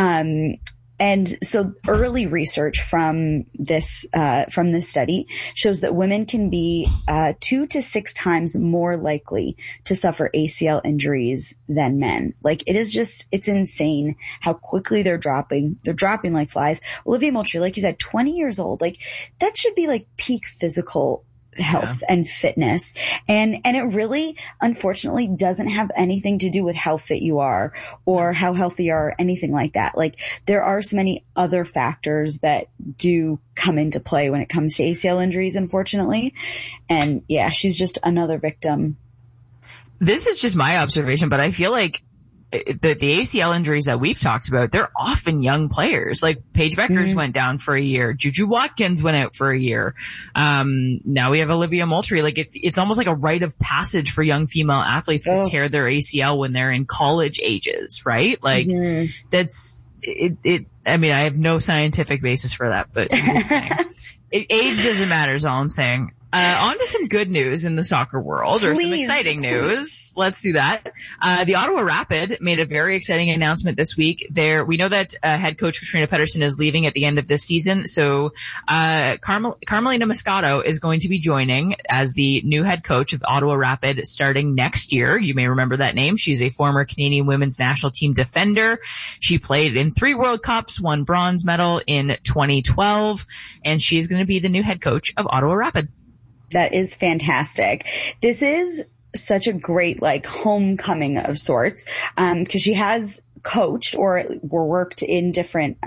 [SPEAKER 10] And so early research from this study shows that women can be 2 to 6 times more likely to suffer ACL injuries than men. It's insane how quickly they're dropping. They're dropping like flies. Olivia Moultrie, like you said, 20 years old. That should be peak physical health and fitness. And it really, unfortunately, doesn't have anything to do with how fit you are or how healthy you are or anything like that. There are so many other factors that do come into play when it comes to ACL injuries, unfortunately. And yeah, she's just another victim.
[SPEAKER 9] This is just my observation, but I feel like the ACL injuries that we've talked about, they're often young players. Paige Beckers went down for a year. Juju Watkins went out for a year. Now we have Olivia Moultrie. It's almost like a rite of passage for young female athletes to tear their ACL when they're in college ages, right? That's it. I mean, I have no scientific basis for that, but I'm just saying. Age doesn't matter is all I'm saying. On to some good news in the soccer world, or some exciting news. Let's do that. The Ottawa Rapid made a very exciting announcement this week. We know that head coach Katrina Pettersson is leaving at the end of this season, so Carmelina Moscato is going to be joining as the new head coach of Ottawa Rapid starting next year. You may remember that name. She's a former Canadian women's national team defender. She played in 3 World Cups, won bronze medal in 2012, and she's going to be the new head coach of Ottawa Rapid.
[SPEAKER 10] That is fantastic. This is such a great homecoming of sorts, because she has coached or worked in different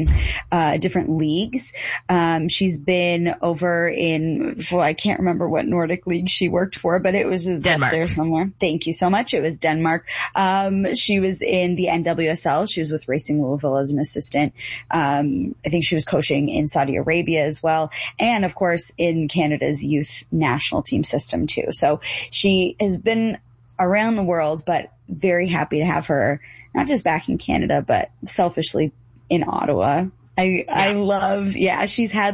[SPEAKER 10] leagues. She's been over in, I can't remember what Nordic league she worked for, but it was
[SPEAKER 9] Denmark.
[SPEAKER 10] There somewhere. Thank you so much. It was Denmark. She was in the NWSL. She was with Racing Louisville as an assistant. I think she was coaching in Saudi Arabia as well. And of course in Canada's youth national team system too. So she has been around the world, but very happy to have her not just back in Canada, but selfishly in Ottawa. I love, she's had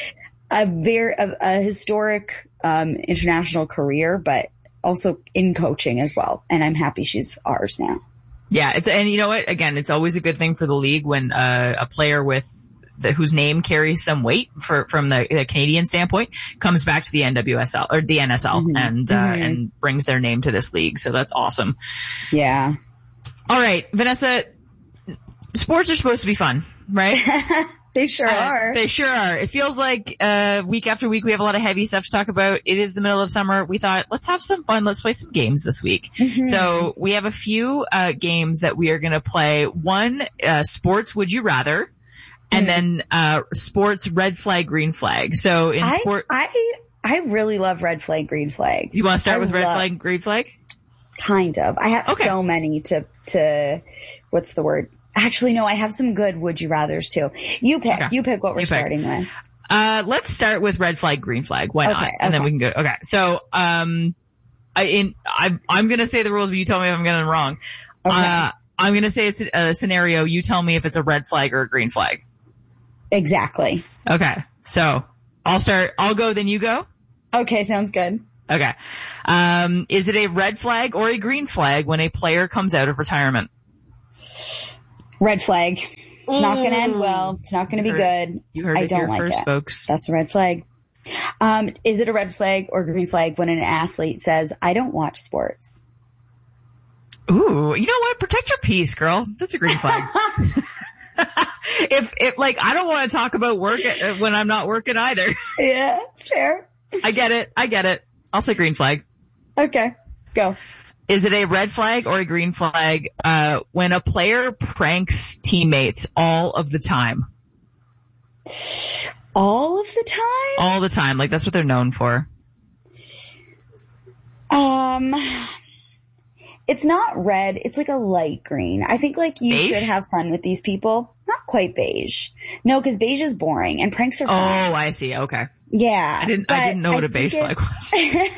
[SPEAKER 10] a historic, international career, but also in coaching as well. And I'm happy she's ours now.
[SPEAKER 9] Yeah. And you know what? Again, it's always a good thing for the league when, a player whose name carries some weight from the Canadian standpoint comes back to the NWSL or the NSL and brings their name to this league. So that's awesome.
[SPEAKER 10] Yeah.
[SPEAKER 9] All right, Vanessa, sports are supposed to be fun, right?
[SPEAKER 10] They sure are.
[SPEAKER 9] They sure are. It feels like week after week we have a lot of heavy stuff to talk about. It is the middle of summer. We thought, let's have some fun. Let's play some games this week. So we have a few games that we are going to play. One, sports Would You Rather, and then sports red flag, green flag. So in sport,
[SPEAKER 10] I really love red flag, green flag.
[SPEAKER 9] You want to start with red flag, green flag?
[SPEAKER 10] Kind of. I have so many to what's the word? Actually, no, I have some good would you rathers too. You pick. Okay. You pick what we're starting with.
[SPEAKER 9] Let's start with red flag, green flag. Why not? And then we can go. Okay. So, I'm gonna say the rules, but you tell me if I'm getting them wrong.
[SPEAKER 10] Okay.
[SPEAKER 9] I'm gonna say it's a scenario. You tell me if it's a red flag or a green flag.
[SPEAKER 10] Exactly.
[SPEAKER 9] Okay. So I'll go, then you go?
[SPEAKER 10] Okay, sounds good.
[SPEAKER 9] Okay. Is it a red flag or a green flag when a player comes out of retirement?
[SPEAKER 10] Red flag. It's not going to end well. It's not going to be good.
[SPEAKER 9] You heard it here first, folks.
[SPEAKER 10] That's a red flag. Is it a red flag or green flag when an athlete says, I don't watch sports?
[SPEAKER 9] Ooh, you know what? Protect your peace, girl. That's a green flag. If like, I don't want to talk about work when I'm not working either.
[SPEAKER 10] Yeah, fair.
[SPEAKER 9] I get it. I'll say green flag.
[SPEAKER 10] Okay, go.
[SPEAKER 9] Is it a red flag or a green flag, when a player pranks teammates all of the time?
[SPEAKER 10] All of the time?
[SPEAKER 9] All the time. Like, that's what they're known for.
[SPEAKER 10] It's not red. It's like a light green. I think like you
[SPEAKER 9] beige?
[SPEAKER 10] should have fun with these people. Not quite beige. No, because beige is boring and pranks are fun.
[SPEAKER 9] Oh, I see. Okay.
[SPEAKER 10] Yeah.
[SPEAKER 9] I didn't know what a beige flag was.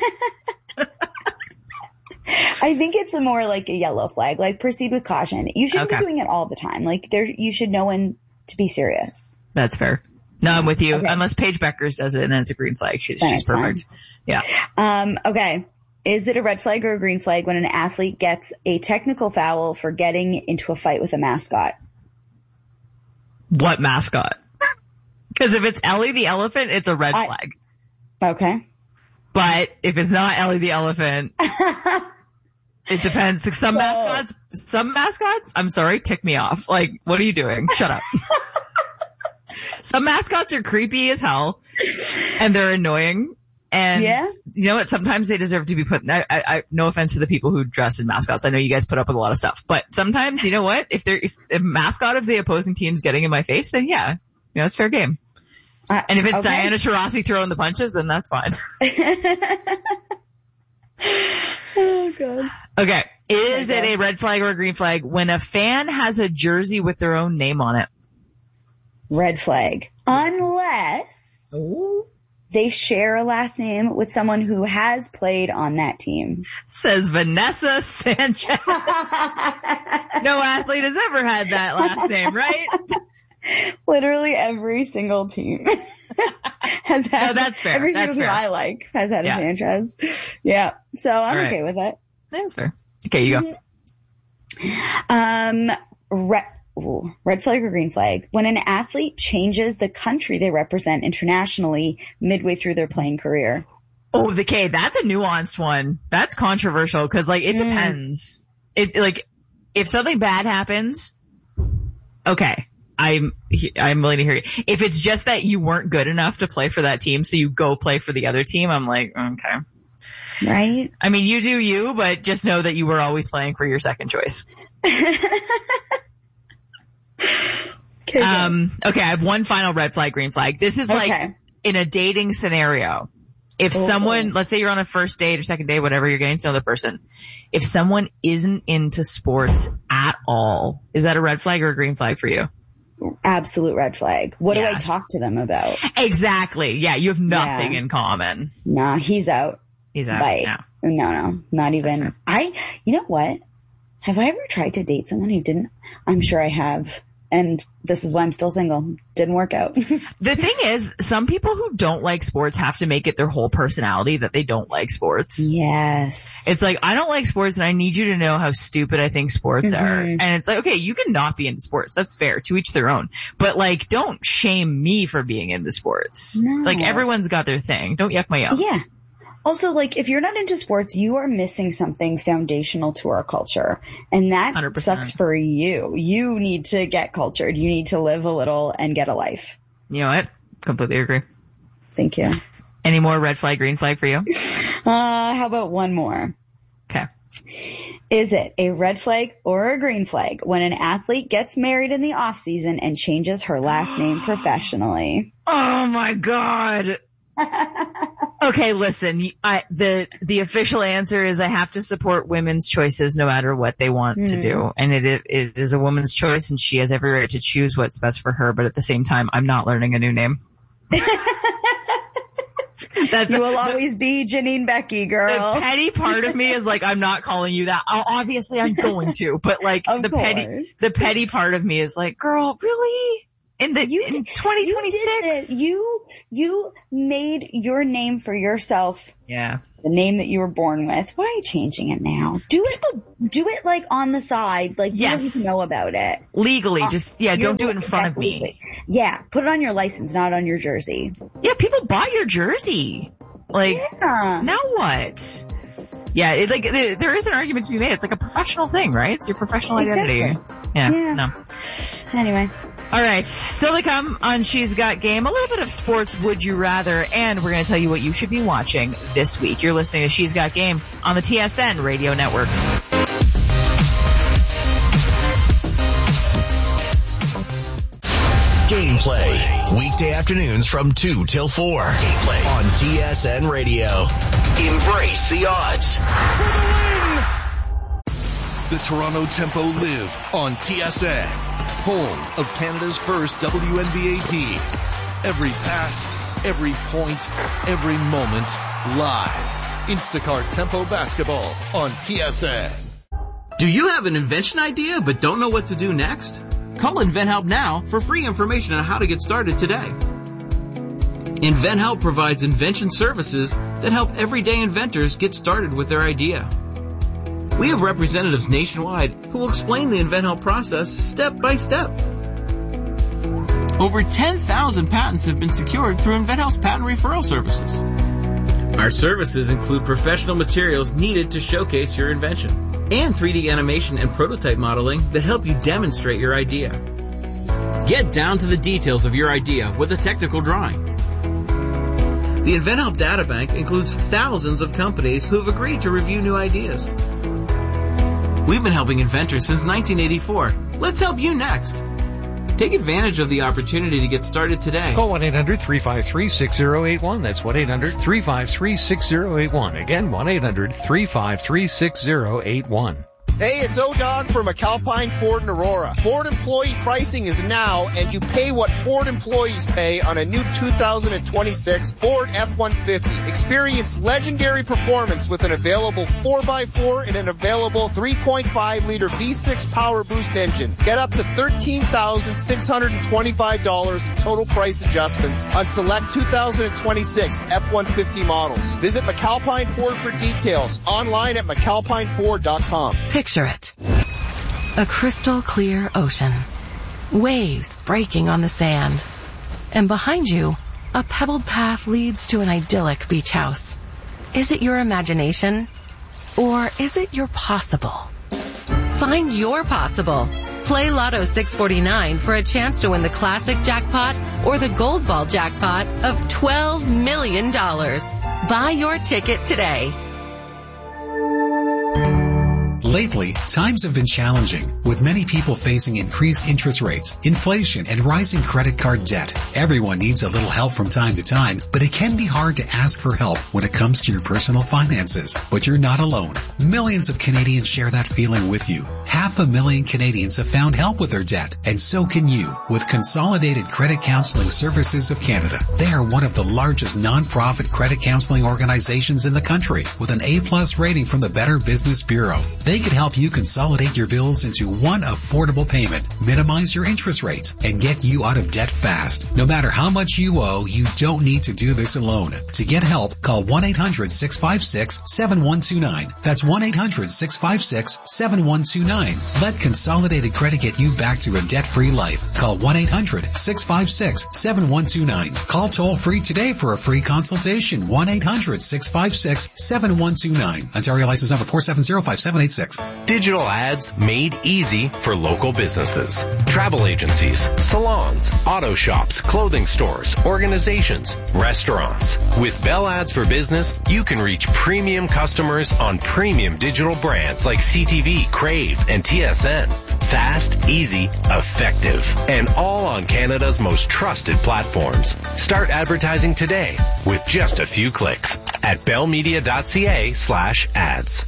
[SPEAKER 10] I think it's a more like a yellow flag. Like, proceed with caution. You shouldn't be doing it all the time. Like, you should know when to be serious.
[SPEAKER 9] That's fair. No, I'm with you.
[SPEAKER 10] Okay.
[SPEAKER 9] Unless Paige Beckers does it, and then it's a green flag. She's perfect.
[SPEAKER 10] Fine. Yeah. Okay. Is it a red flag or a green flag when an athlete gets a technical foul for getting into a fight with a mascot?
[SPEAKER 9] What mascot? Because if it's Ellie the elephant, it's a red flag.
[SPEAKER 10] Okay.
[SPEAKER 9] But if it's not Ellie the elephant, it depends. Like some mascots, I'm sorry, tick me off. Like, what are you doing? Shut up. Some mascots are creepy as hell and they're annoying. And you know what? Sometimes they deserve to be put. I no offense to the people who dress in mascots. I know you guys put up with a lot of stuff, but sometimes, you know what? If a mascot of the opposing team's getting in my face, then yeah, you know, it's fair game. And if it's Diana Taurasi throwing the punches, then that's fine.
[SPEAKER 10] Oh god.
[SPEAKER 9] Okay. Is it a red flag or a green flag when a fan has a jersey with their own name on it?
[SPEAKER 10] Red flag. Unless they share a last name with someone who has played on that team.
[SPEAKER 9] Says Vanessa Sanchez. No athlete has ever had that last name, right?
[SPEAKER 10] Literally every single team has had.
[SPEAKER 9] No, that's fair.
[SPEAKER 10] Every single team I like has had a Sanchez. Yeah. So I'm okay with it.
[SPEAKER 9] That's fair. Okay, you go.
[SPEAKER 10] Red flag or green flag? When an athlete changes the country they represent internationally midway through their playing career.
[SPEAKER 9] Oh, okay, that's a nuanced one. That's controversial because, like, it depends. If something bad happens, okay, I'm willing to hear you. If it's just that you weren't good enough to play for that team, so you go play for the other team, I'm like, okay.
[SPEAKER 10] Right?
[SPEAKER 9] I mean, you do you, but just know that you were always playing for your second choice. Okay, I have one final red flag, green flag. This is like in a dating scenario. If someone, let's say you're on a first date or second date, whatever, you're getting to know the person. If someone isn't into sports at all, is that a red flag or a green flag for you?
[SPEAKER 10] Absolute red flag. What do I talk to them about?
[SPEAKER 9] Exactly. Yeah, you have nothing in common.
[SPEAKER 10] Nah, he's out.
[SPEAKER 9] He's out.
[SPEAKER 10] Bye.
[SPEAKER 9] Yeah.
[SPEAKER 10] No, not even. You know what? Have I ever tried to date someone who didn't? I'm sure I have. And this is why I'm still single. Didn't work out.
[SPEAKER 9] The thing is, some people who don't like sports have to make it their whole personality that they don't like sports.
[SPEAKER 10] Yes.
[SPEAKER 9] It's like, I don't like sports and I need you to know how stupid I think sports are. And it's like, okay, you can not be into sports. That's fair. To each their own. But like, don't shame me for being into sports.
[SPEAKER 10] No.
[SPEAKER 9] Like, everyone's got their thing. Don't yuck my yum.
[SPEAKER 10] Yeah. Also, like, if you're not into sports, you are missing something foundational to our culture. And that 100%. Sucks for you. You need to get cultured. You need to live a little and get a life.
[SPEAKER 9] You know what? Completely agree.
[SPEAKER 10] Thank you.
[SPEAKER 9] Any more red flag, green flag for you?
[SPEAKER 10] How about one more?
[SPEAKER 9] Okay.
[SPEAKER 10] Is it a red flag or a green flag when an athlete gets married in the off season and changes her last name professionally?
[SPEAKER 9] Oh my God. Okay, listen, the official answer is I have to support women's choices no matter what they want to do. And it is a woman's choice and she has every right to choose what's best for her. But at the same time, I'm not learning a new name.
[SPEAKER 10] You will always be Janine Becky, girl.
[SPEAKER 9] The petty part of me is like, I'm not calling you that. Obviously I'm going to, but like the petty part of me is like, girl, really? In 2026?
[SPEAKER 10] You made your name for yourself.
[SPEAKER 9] Yeah.
[SPEAKER 10] The name that you were born with. Why are you changing it now? Do it like on the side. Like, you don't need to know about it.
[SPEAKER 9] Legally. Don't do it in front of me.
[SPEAKER 10] Yeah. Put it on your license, not on your jersey.
[SPEAKER 9] Yeah, people bought your jersey. Like, now what? Yeah, there is an argument to be made. It's like a professional thing, right? It's your professional identity.
[SPEAKER 10] Exactly.
[SPEAKER 9] Yeah. No.
[SPEAKER 10] Anyway.
[SPEAKER 9] All right. Still to come on She's Got Game, a little bit of sports would you rather, and we're going to tell you what you should be watching this week. You're listening to She's Got Game on the TSN Radio Network.
[SPEAKER 12] Gameplay. Weekday afternoons from 2 till 4. Gameplay on TSN Radio. Embrace the odds. For the win!
[SPEAKER 5] The Toronto Tempo live on TSN, home of Canada's first WNBA team. Every pass, every point, every moment, live. Instacart Tempo Basketball on TSN.
[SPEAKER 4] Do you have an invention idea but don't know what to do next? Call InventHelp now for free information on how to get started today. InventHelp provides invention services that help everyday inventors get started with their idea. We have representatives nationwide who will explain the InventHelp process step by step. Over 10,000 patents have been secured through InventHelp's patent referral services. Our services include professional materials needed to showcase your invention and 3D animation and prototype modeling that help you demonstrate your idea. Get down to the details of your idea with a technical drawing. The InventHelp Databank includes thousands of companies who have agreed to review new ideas. We've been helping inventors since 1984. Let's help you next. Take advantage of the opportunity to get started today.
[SPEAKER 13] Call 1-800-353-6081. That's 1-800-353-6081. Again, 1-800-353-6081.
[SPEAKER 6] Hey, it's O-Dog from McAlpine Ford in Aurora. Ford employee pricing is now, and you pay what Ford employees pay on a new 2026 Ford F-150. Experience legendary performance with an available 4x4 and an available 3.5-liter V6 Power Boost engine. Get up to $13,625 in total price adjustments on select 2026 F-150 models. Visit McAlpine Ford for details. Online at McAlpineFord.com.
[SPEAKER 22] Picture it. A crystal clear ocean. Waves breaking on the sand. And behind you, a pebbled path leads to an idyllic beach house. Is it your imagination? Or is it your possible? Find your possible. Play Lotto 649 for a chance to win the classic jackpot or the gold ball jackpot of $12 million. Buy your ticket today.
[SPEAKER 7] Lately, times have been challenging, with many people facing increased interest rates, inflation, and rising credit card debt. Everyone needs a little help from time to time, but it can be hard to ask for help when it comes to your personal finances. But you're not alone. Millions of Canadians share that feeling with you. 500,000 Canadians have found help with their debt, and so can you, with Consolidated Credit Counseling Services of Canada. They are one of the largest non-profit credit counseling organizations in the country, with an A+ rating from the Better Business Bureau. They could help you consolidate your bills into one affordable payment, minimize your interest rates, and get you out of debt fast. No matter how much you owe, you don't need to do this alone. To get help, call 1-800-656-7129. That's 1-800-656-7129. Let Consolidated Credit get you back to a debt-free life. Call 1-800-656-7129. Call toll-free today for a free consultation. 1-800-656-7129. Ontario license number 4705786.
[SPEAKER 8] Digital ads made easy for local businesses. Travel agencies, salons, auto shops, clothing stores, organizations, restaurants. With Bell Ads for Business, you can reach premium customers on premium digital brands like CTV, Crave, and TSN. Fast, easy, effective, and all on Canada's most trusted platforms. Start advertising today with just a few clicks at bellmedia.ca/ads.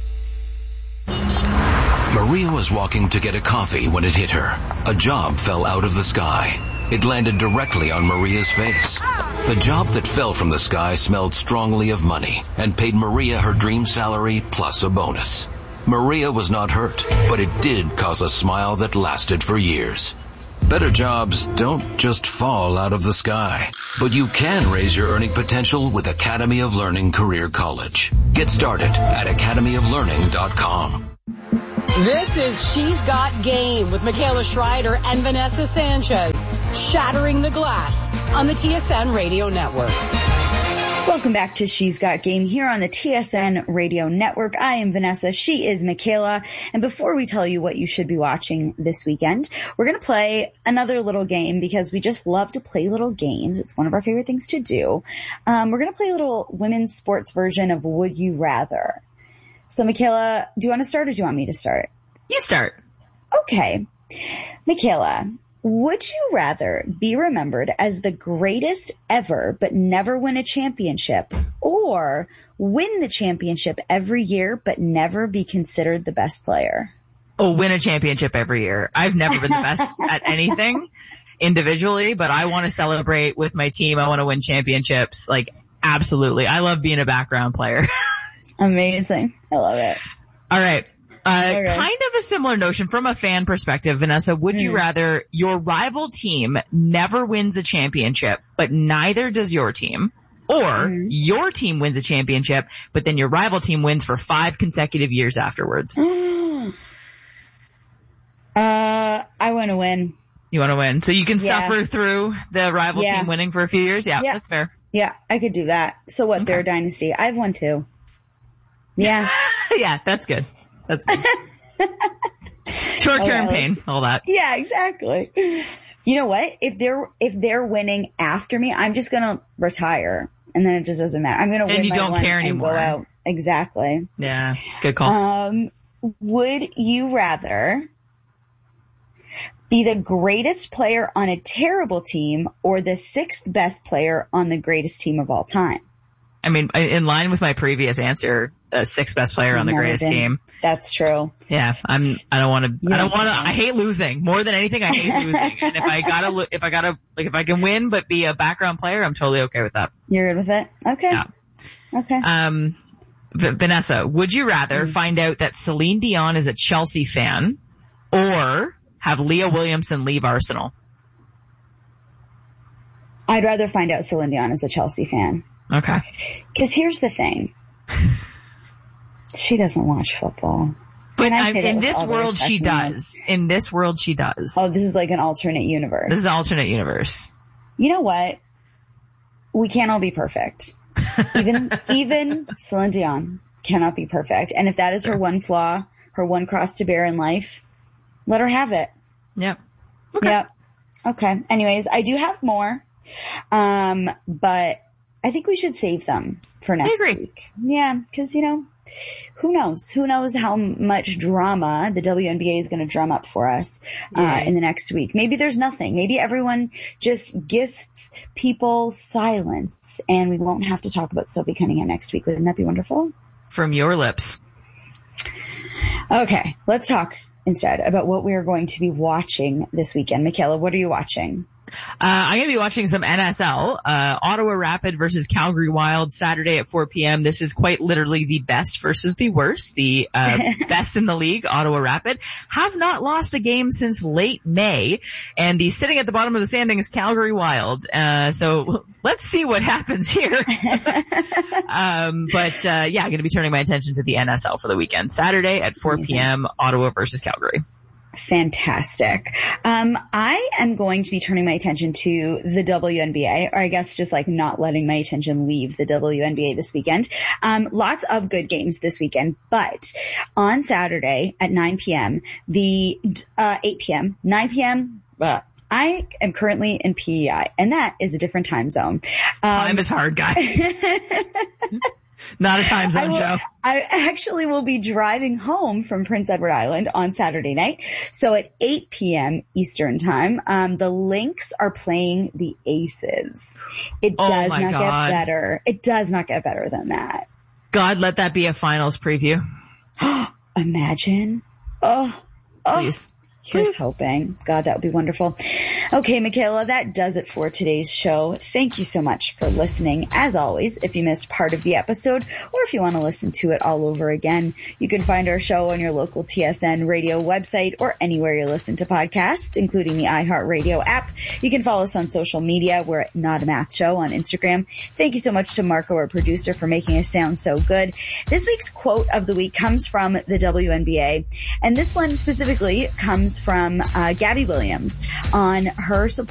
[SPEAKER 11] Maria was walking to get a coffee when it hit her. A job fell out of the sky. It landed directly on Maria's face. The job that fell from the sky smelled strongly of money and paid Maria her dream salary plus a bonus. Maria was not hurt, but it did cause a smile that lasted for years. Better jobs don't just fall out of the sky, but you can raise your earning potential with Academy of Learning Career College. Get started at academyoflearning.com.
[SPEAKER 25] This is She's Got Game with Michaela Schreider and Vanessa Sanchez, shattering the glass on the TSN Radio Network.
[SPEAKER 10] Welcome back to She's Got Game here on the TSN Radio Network. I am Vanessa. She is Michaela. And before we tell you what you should be watching this weekend, we're going to play another little game because we just love to play little games. It's one of our favorite things to do. We're going to play a little women's sports version of Would You Rather. So, Michaela, do you want to start or do you want me to start?
[SPEAKER 9] You start.
[SPEAKER 10] Okay. Michaela, would you rather be remembered as the greatest ever but never win a championship, or win the championship every year but never be considered the best player?
[SPEAKER 9] Oh, win a championship every year. I've never been the best at anything individually, but I want to celebrate with my team. I want to win championships. Like, absolutely. I love being a background player.
[SPEAKER 10] Amazing. I love it.
[SPEAKER 9] All right. Kind of a similar notion from a fan perspective, Vanessa. Would you rather your rival team never wins a championship, but neither does your team, or your team wins a championship, but then your rival team wins for 5 consecutive years afterwards?
[SPEAKER 10] I want to win.
[SPEAKER 9] You want to win. So you can suffer through the rival team winning for a few years? Yeah, that's fair.
[SPEAKER 10] Yeah, I could do that. So what, they're a dynasty. I have one too. Yeah.
[SPEAKER 9] Yeah, that's good. That's good. Short-term pain, all that.
[SPEAKER 10] Yeah, exactly. You know what? If they're winning after me, I'm just gonna retire, and then it just doesn't matter. I'm gonna win.
[SPEAKER 9] And you don't care
[SPEAKER 10] and
[SPEAKER 9] anymore.
[SPEAKER 10] Go out. Exactly.
[SPEAKER 9] Yeah, good call.
[SPEAKER 10] Would you rather be the greatest player on a terrible team or the 6th best player on the greatest team of all time?
[SPEAKER 9] I mean, in line with my previous answer, 6th best player on the greatest team.
[SPEAKER 10] That's true.
[SPEAKER 9] Yeah, I hate losing. More than anything, I hate losing. And if I can win but be a background player, I'm totally okay with that.
[SPEAKER 10] You're good with it? Okay.
[SPEAKER 9] Yeah.
[SPEAKER 10] Okay.
[SPEAKER 9] Vanessa, would you rather find out that Celine Dion is a Chelsea fan or have Leah Williamson leave Arsenal?
[SPEAKER 10] I'd rather find out Celine Dion is a Chelsea fan.
[SPEAKER 9] Okay.
[SPEAKER 10] Because here's the thing. She doesn't watch football.
[SPEAKER 9] But in this world, she does. In this world, she does.
[SPEAKER 10] Oh, this is like an alternate universe.
[SPEAKER 9] This is an alternate universe.
[SPEAKER 10] You know what? We can't all be perfect. Even Celine Dion cannot be perfect. And if that is her one flaw, her one cross to bear in life, let her have it.
[SPEAKER 9] Yep. Okay.
[SPEAKER 10] Yep. Okay. Anyways, I do have more. But I think we should save them for next week. Yeah, because, who knows? Who knows how much drama the WNBA is going to drum up for us in the next week. Maybe there's nothing. Maybe everyone just gifts people silence, and we won't have to talk about Sophie Cunningham next week. Wouldn't that be wonderful?
[SPEAKER 9] From your lips.
[SPEAKER 10] Okay, let's talk instead about what we are going to be watching this weekend. Michaela, what are you watching?
[SPEAKER 9] I'm going to be watching some NSL, Ottawa Rapid versus Calgary Wild, Saturday at 4 p.m. This is quite literally the best versus the worst. The best in the league, Ottawa Rapid, have not lost a game since late May, and the sitting at the bottom of the standings, Calgary Wild. So let's see what happens here. I'm going to be turning my attention to the NSL for the weekend. Saturday at 4 p.m., Ottawa versus Calgary.
[SPEAKER 10] Fantastic. I am going to be turning my attention to the WNBA, or I guess just like not letting my attention leave the WNBA this weekend. Lots of good games this weekend, but on Saturday at 9 p.m., 8 p.m., 9 p.m., I am currently in PEI, and that is a different time zone.
[SPEAKER 9] Time is hard, guys. Not a time zone show.
[SPEAKER 10] I actually will be driving home from Prince Edward Island on Saturday night. So at 8 p.m. Eastern time, the Lynx are playing the Aces. It does not get better. It does not get better than that.
[SPEAKER 9] God, let that be a finals preview.
[SPEAKER 10] Imagine. Oh.
[SPEAKER 9] Please.
[SPEAKER 10] Here's hoping. God, that would be wonderful. Okay, Michaela, that does it for today's show. Thank you so much for listening. As always, if you missed part of the episode or if you want to listen to it all over again, you can find our show on your local TSN radio website or anywhere you listen to podcasts, including the iHeartRadio app. You can follow us on social media. We're at Not a Math Show on Instagram. Thank you so much to Marco, our producer, for making us sound so good. This week's quote of the week comes from the WNBA, and this one specifically comes from Gabby Williams on her support